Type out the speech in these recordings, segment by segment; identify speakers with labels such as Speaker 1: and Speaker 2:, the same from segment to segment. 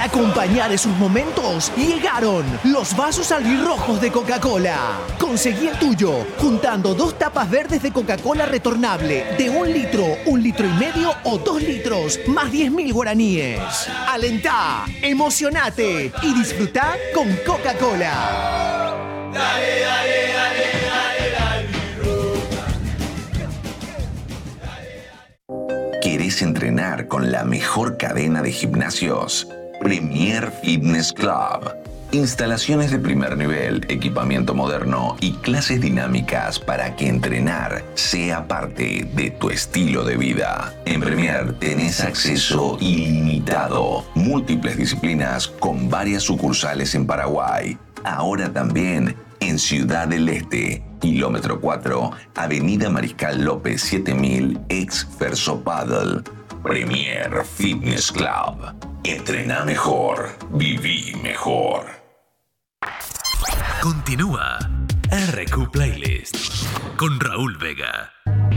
Speaker 1: Para acompañar esos momentos, llegaron los vasos albirrojos de Coca-Cola. Conseguí el tuyo juntando 2 tapas verdes de Coca-Cola retornable de 1 litro, 1,5 litros o 2 litros, más 10.000 guaraníes. Alentá, emocionate y disfrutá con Coca-Cola.
Speaker 2: Dale, dale, dale, dale, dale.
Speaker 3: ¿Querés entrenar con la mejor cadena de gimnasios? Premier Fitness Club. Instalaciones de primer nivel, equipamiento moderno y clases dinámicas para que entrenar sea parte de tu estilo de vida. En Premier tenés acceso ilimitado, múltiples disciplinas con varias sucursales en Paraguay. Ahora también en Ciudad del Este, kilómetro 4, Avenida Mariscal López 7000, ex Ferso Paddle. Premier Fitness Club. Entrená mejor, viví mejor.
Speaker 4: Continúa RQ Playlist con Raúl Vega.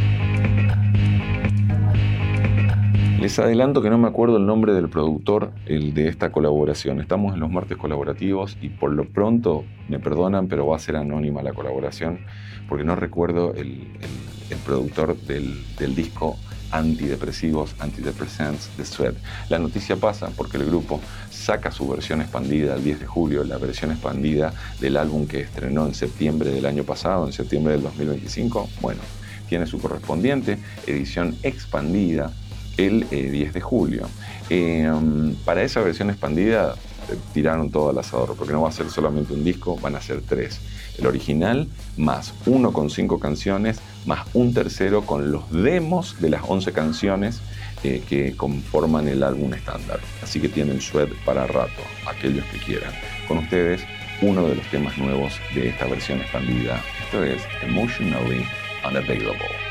Speaker 5: Les adelanto que no me acuerdo el nombre del productor de esta colaboración. Estamos en los martes colaborativos y por lo pronto, me perdonan, pero va a ser anónima la colaboración porque no recuerdo el productor del disco Antidepressants de Sweat. La noticia pasa porque el grupo saca su versión expandida el 10 de julio, la versión expandida del álbum que estrenó en septiembre del año pasado, en septiembre del 2025. Bueno, tiene su correspondiente edición expandida el 10 de julio. Para esa versión expandida tiraron todo al asador, porque no va a ser solamente un disco, van a ser 3. El original, más uno con 5 canciones, más un tercero con los demos de las 11 canciones que conforman el álbum estándar. Así que tienen Sweat para rato, aquellos que quieran. Con ustedes, uno de los temas nuevos de esta versión expandida. Esto es Emotionally Unavailable.